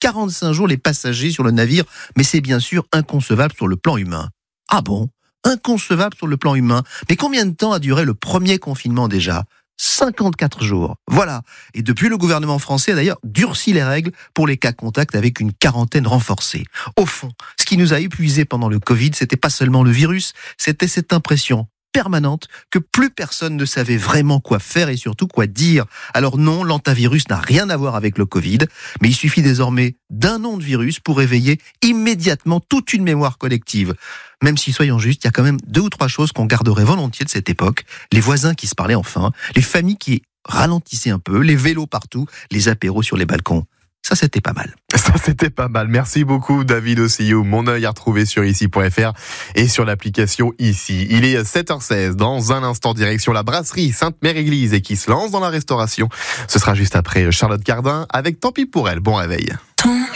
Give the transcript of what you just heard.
45 jours les passagers sur le navire, mais c'est bien sûr inconcevable sur le plan humain. Ah bon ? Inconcevable sur le plan humain. Mais combien de temps a duré le premier confinement déjà ? 54 jours. Voilà. Et depuis, le gouvernement français a d'ailleurs durci les règles pour les cas contacts avec une quarantaine renforcée. Au fond, ce qui nous a épuisés pendant le Covid, c'était pas seulement le virus, c'était cette impression permanente que plus personne ne savait vraiment quoi faire et surtout quoi dire. Alors non, l'antivirus n'a rien à voir avec le Covid, mais il suffit désormais d'un nom de virus pour réveiller immédiatement toute une mémoire collective. Même si, soyons justes, il y a quand même 2 ou 3 choses qu'on garderait volontiers de cette époque. Les voisins qui se parlaient enfin, les familles qui ralentissaient un peu, les vélos partout, les apéros sur les balcons. Ça, c'était pas mal. Ça, c'était pas mal. Merci beaucoup, David Ossillou. Mon œil à retrouver sur ici.fr et sur l'application Ici. Il est 7h16. Dans un instant, direction la brasserie Sainte-Mère-Église et qui se lance dans la restauration. Ce sera juste après Charlotte Cardin avec Tant pis pour elle. Bon réveil.